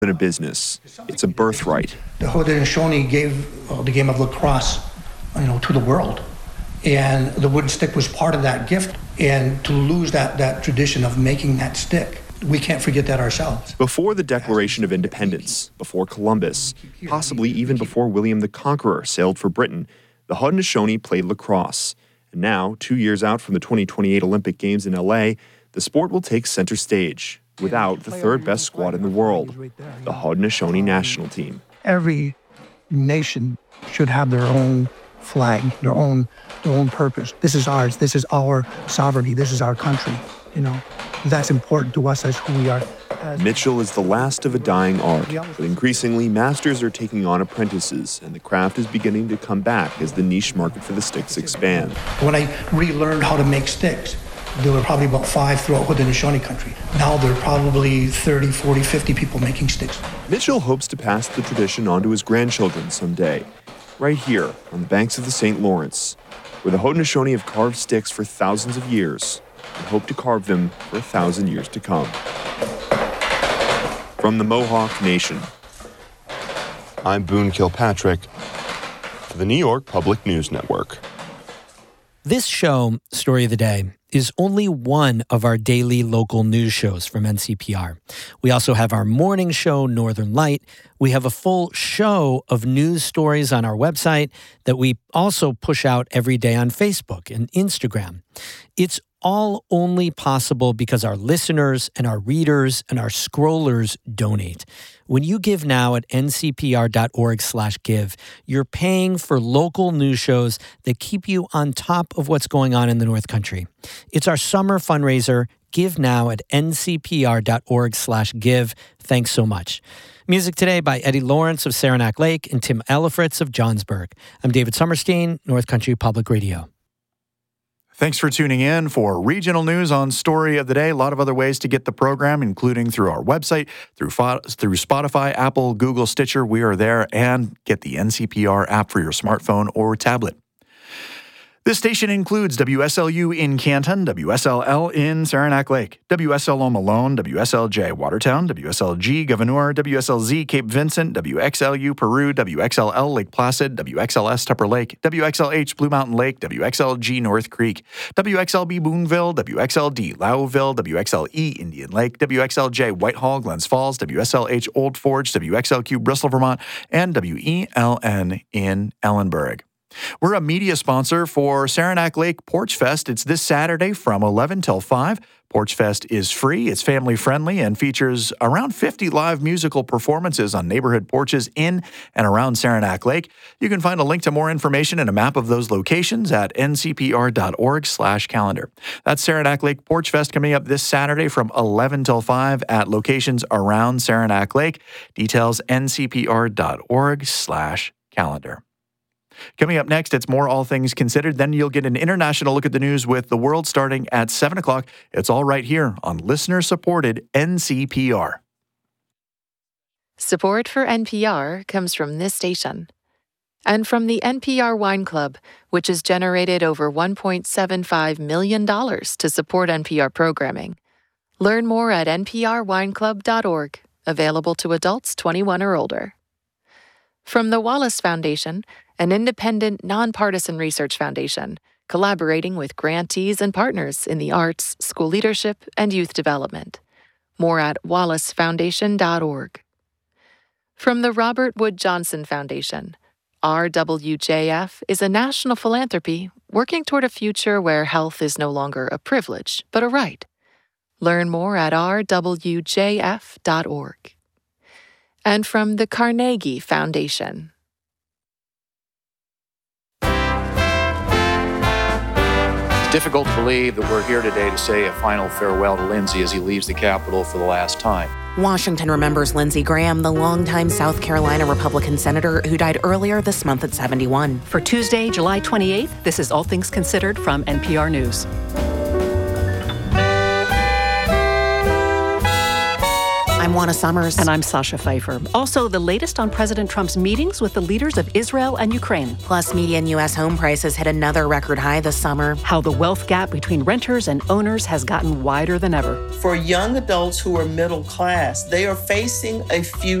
than a business. It's a birthright. The Haudenosaunee gave the game of lacrosse, to the world. And the wooden stick was part of that gift. And to lose that tradition of making that stick, we can't forget that ourselves. Before the Declaration of Independence, before Columbus, possibly even before William the Conqueror sailed for Britain, the Haudenosaunee played lacrosse. And now, 2 years out from the 2028 Olympic Games in LA, the sport will take center stage without the third best squad in the world, the Haudenosaunee national team. Every nation should have their own flag, their own purpose. This is ours. This is our sovereignty. This is our country. That's important to us as who we are. Mitchell is the last of a dying art, but increasingly, masters are taking on apprentices, and the craft is beginning to come back as the niche market for the sticks expands. When I relearned how to make sticks, there were probably about 5 throughout Haudenosaunee country. Now there are probably 30, 40, 50 people making sticks. Mitchell hopes to pass the tradition on to his grandchildren someday, right here on the banks of the St. Lawrence, where the Haudenosaunee have carved sticks for thousands of years and hope to carve them for 1,000 years to come. From the Mohawk Nation, I'm Boone Kilpatrick for the New York Public News Network. This show, Story of the Day, is only one of our daily local news shows from NCPR. We also have our morning show, Northern Light. We have a full show of news stories on our website that we also push out every day on Facebook and Instagram. It's all only possible because our listeners and our readers and our scrollers donate. When you give now at ncpr.org/give, you're paying for local news shows that keep you on top of what's going on in the North Country. It's our summer fundraiser. Give now at ncpr.org/give. Thanks so much. Music today by Eddie Lawrence of Saranac Lake and Tim Elifritz of Johnsburg. I'm David Summerstein, North Country Public Radio. Thanks for tuning in for regional news on Story of the Day. A lot of other ways to get the program, including through our website, through Spotify, Apple, Google, Stitcher. We are there, and get the NCPR app for your smartphone or tablet. This station includes WSLU in Canton, WSLL in Saranac Lake, WSLO Malone, WSLJ Watertown, WSLG Gouverneur, WSLZ Cape Vincent, WXLU Peru, WXLL Lake Placid, WXLS Tupper Lake, WXLH Blue Mountain Lake, WXLG North Creek, WXLB Boonville, WXLD Lowville, WXLE Indian Lake, WXLJ Whitehall Glens Falls, WSLH Old Forge, WXLQ Bristol, Vermont, and WELN in Ellenburg. We're a media sponsor for Saranac Lake Porch Fest. It's this Saturday from 11 till 5. Porch Fest is free, it's family-friendly, and features around 50 live musical performances on neighborhood porches in and around Saranac Lake. You can find a link to more information and a map of those locations at ncpr.org/calendar. That's Saranac Lake Porch Fest coming up this Saturday from 11 till 5 at locations around Saranac Lake. Details ncpr.org/calendar. Coming up next, it's more All Things Considered. Then you'll get an international look at the news with the world starting at 7 o'clock. It's all right here on listener-supported NCPR. Support for NPR comes from this station and from the NPR Wine Club, which has generated over $1.75 million to support NPR programming. Learn more at nprwineclub.org, available to adults 21 or older. From the Wallace Foundation, an independent, nonpartisan research foundation, collaborating with grantees and partners in the arts, school leadership, and youth development. More at wallacefoundation.org. From the Robert Wood Johnson Foundation, RWJF is a national philanthropy working toward a future where health is no longer a privilege, but a right. Learn more at rwjf.org. And from the Carnegie Foundation. It's difficult to believe that we're here today to say a final farewell to Lindsey as he leaves the Capitol for the last time. Washington remembers Lindsey Graham, the longtime South Carolina Republican senator who died earlier this month at 71. For Tuesday, July 28th, this is All Things Considered from NPR News. I'm I'm Juana Summers. And I'm Sasha Pfeiffer. Also, the latest on President Trump's meetings with the leaders of Israel and Ukraine. Plus, median U.S. home prices hit another record high this summer. How the wealth gap between renters and owners has gotten wider than ever. For young adults who are middle class, they are facing a future